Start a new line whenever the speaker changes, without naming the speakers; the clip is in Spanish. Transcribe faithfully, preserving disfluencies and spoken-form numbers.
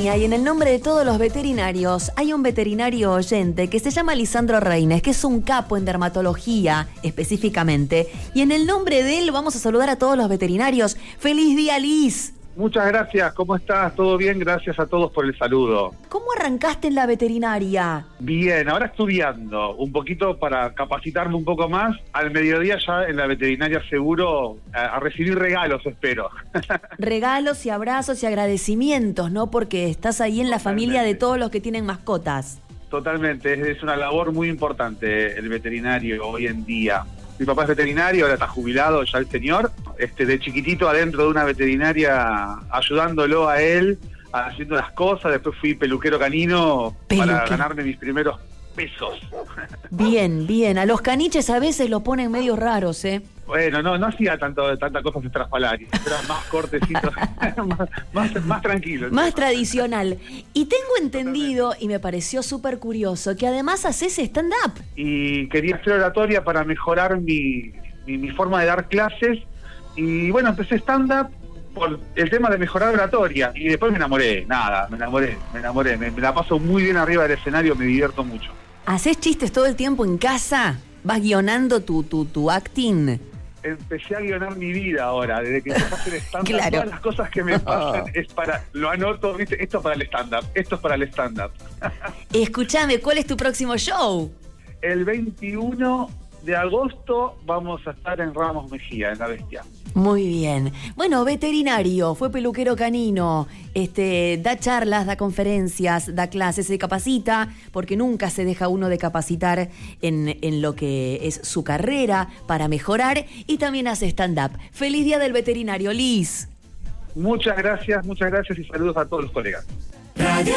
línea y en el nombre de todos los veterinarios hay un veterinario oyente que se llama Lisandro Reines, que es un capo en dermatología específicamente. Y en el nombre de él vamos a saludar a todos los veterinarios. ¡Feliz día, Liz!
Muchas gracias, ¿cómo estás? ¿Todo bien? Gracias a todos por el saludo.
¿Cómo arrancaste en la veterinaria?
Bien, ahora estudiando un poquito para capacitarme un poco más. Al mediodía ya en la veterinaria seguro a, a recibir regalos, espero.
Regalos y abrazos y agradecimientos, ¿no? Porque estás ahí en la
Totalmente.
familia de todos los que tienen mascotas.
Totalmente, es, es una labor muy importante el veterinario hoy en día. Mi papá es veterinario, ahora está jubilado ya el señor. Este, de chiquitito adentro de una veterinaria ayudándolo a él, haciendo las cosas. Después fui peluquero canino
Peluque.
para ganarme mis primeros pesos.
Bien, bien. A los caniches a veces lo ponen medio raros, ¿eh?
Bueno, no, no hacía tanto, tantas cosas estrafalarias, era más cortecito, más, más, más tranquilo.
Más tradicional. Y tengo entendido, y me pareció súper curioso, que además haces stand-up.
Y quería hacer oratoria para mejorar mi, mi, mi forma de dar clases. Y bueno, empecé stand-up por el tema de mejorar oratoria. Y después me enamoré, nada, me enamoré, me enamoré. Me, me la paso muy bien arriba del escenario, me divierto mucho.
¿Haces chistes todo el tiempo en casa? ¿Vas guionando tu, tu, tu acting?
Empecé a guionar mi vida ahora, desde que empecé a hacer stand-up.
Claro.
Todas las cosas que me pasan es para, lo anoto, ¿viste? Esto es para el stand-up, esto es para el stand-up.
Escúchame, ¿cuál es tu próximo show?
El veintiuno de agosto vamos a estar en Ramos Mejía, en La Bestia.
Muy bien. Bueno, veterinario, fue peluquero canino, este, da charlas, da conferencias, da clases, se capacita, porque nunca se deja uno de capacitar en, en lo que es su carrera para mejorar, y también hace stand-up. ¡Feliz Día del Veterinario, Liz!
Muchas gracias, muchas gracias y saludos a todos los colegas.